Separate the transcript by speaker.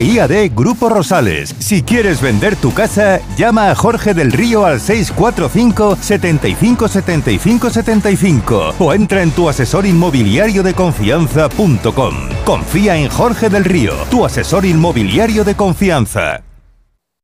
Speaker 1: IAD Grupo Rosales. Si quieres vender tu casa, llama a Jorge del Río al 645 75 75 75 o entra en tuasesorinmobiliariodeconfianza.com. Confía en Jorge del Río, tu asesor inmobiliario de confianza.